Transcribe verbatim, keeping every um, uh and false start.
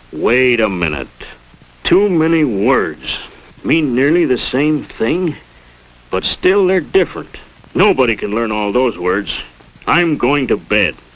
Wait a minute. Too many words. Mean nearly the same thing, but still they're different. Nobody can learn all those words. I'm going to bed.